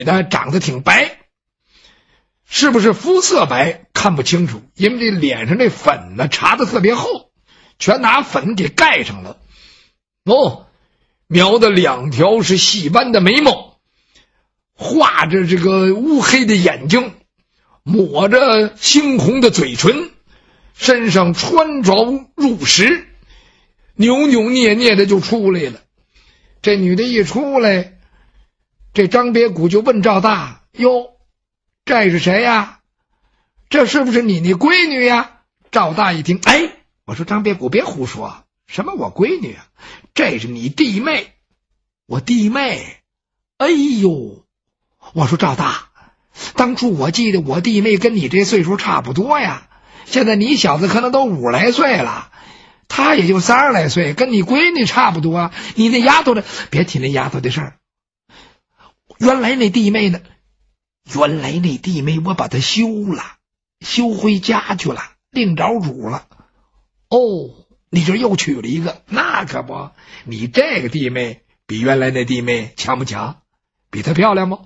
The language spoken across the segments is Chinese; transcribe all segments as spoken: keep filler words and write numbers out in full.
的长得挺白，是不是肤色白看不清楚，因为这脸上这粉呢擦得特别厚，全拿粉给盖上了。哦，描的两条是细弯的眉毛，画着这个乌黑的眼睛，抹着猩红的嘴唇，身上穿着入时，扭扭捏捏的就出来了。这女的一出来，这张别谷就问赵大：哟，这是谁呀？这是不是你那闺女呀？赵大一听，哎，我说张别谷别胡说，什么我闺女啊？这是你弟妹。我弟妹？哎呦，我说赵大，当初我记得我弟妹跟你这岁数差不多呀，现在你小子可能都五十来岁了，她也就三十来岁，跟你闺女差不多啊。你那丫头的，别提那丫头的事儿。原来那弟妹呢？原来那弟妹我把她休了，休回家去了，另找主了。哦，你这又娶了一个？那可不，你这个弟妹比原来那弟妹强不强？比她漂亮吗？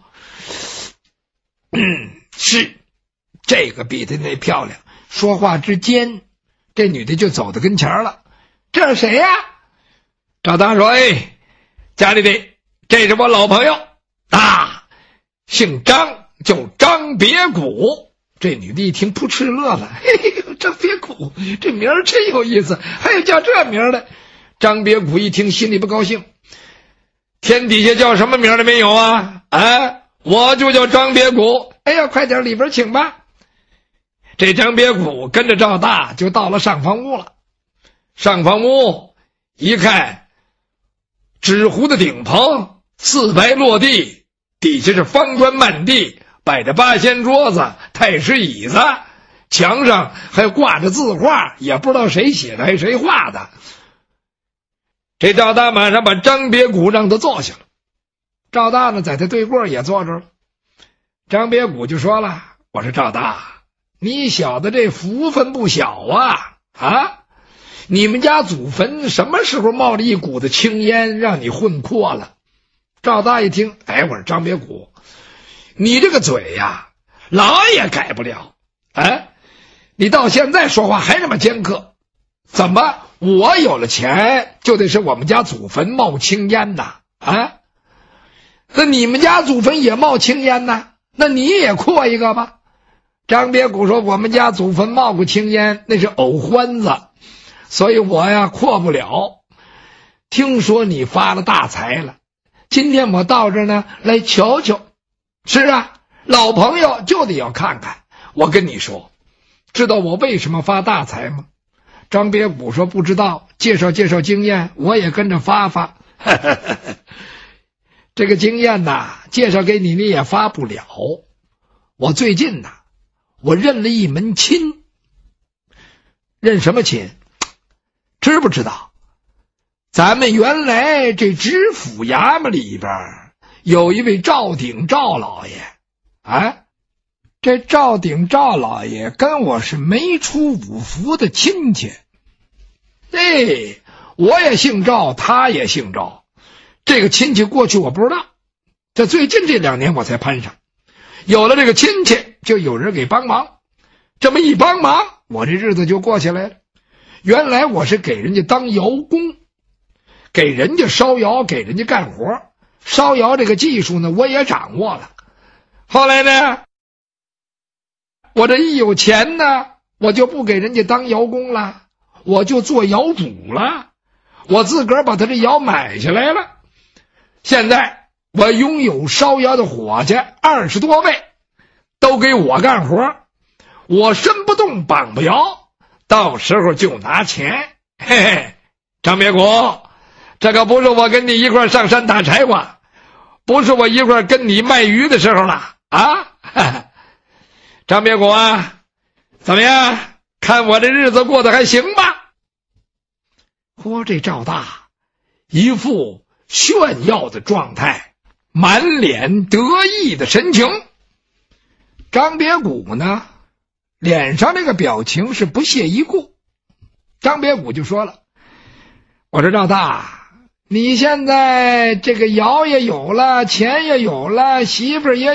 嗯，是，这个比她那漂亮。说话之间，这女的就走到跟前了。这是谁呀？赵大说：哎，家里的，这是我老朋友啊，姓张，叫张别谷。这女的一听扑哧乐了，嘿嘿，张别谷这名儿真有意思，还有叫这名的。张别谷一听心里不高兴，天底下叫什么名的没有啊？哎，我就叫张别谷。哎呀，快点里边请吧。这张别谷跟着赵大就到了上房屋了。上房屋一看，纸糊的顶棚，四白落地，底下是方砖满地，摆着八仙桌子、太师椅子，墙上还挂着字画，也不知道谁写的还是谁画的。这赵大马上把张别谷让他坐下了。赵大呢，在他对过也坐着了。张别谷就说了：我说赵大，你小子这福分不小啊啊！你们家祖坟什么时候冒着一股子青烟让你混阔了？赵大一听，哎，我说张别谷，你这个嘴呀，老也改不了，哎，你到现在说话还那么尖刻，怎么我有了钱就得是我们家祖坟冒青烟呐？啊，那你们家祖坟也冒青烟呐？那你也扩一个吧。张别谷说：我们家祖坟冒过青烟，那是藕欢子，所以我呀扩不了。听说你发了大财了，今天我到这儿呢来瞧瞧。是啊，老朋友就得要看看。我跟你说，知道我为什么发大财吗？张别谷说：不知道，介绍介绍经验，我也跟着发发。这个经验呐，介绍给你你也发不了。我最近呐，我认了一门亲。认什么亲？知不知道？咱们原来这知府衙门里边有一位赵鼎赵老爷，啊，这赵鼎赵老爷跟我是没出五福的亲戚。哎，我也姓赵，他也姓赵。这个亲戚过去我不知道，这最近这两年我才攀上。有了这个亲戚，就有人给帮忙。这么一帮忙，我这日子就过起来了。原来我是给人家当窑工，给人家烧窑，给人家干活。烧窑这个技术呢，我也掌握了。后来呢，我这一有钱呢，我就不给人家当窑工了，我就做窑主了。我自个儿把他这窑买下来了。现在我拥有烧窑的伙计二十多位，都给我干活，我身不动膀不摇，到时候就拿钱。嘿嘿，张别谷，这个不是我跟你一块上山打柴火，不是我一块跟你卖鱼的时候了啊！张别谷啊，怎么样？看我这日子过得还行吧？嚯，这赵大一副炫耀的状态，满脸得意的神情。张别谷呢，脸上这个表情是不屑一顾。张别谷就说了：我说赵大， 你现在这个窑也有了，钱也有了，媳妇儿也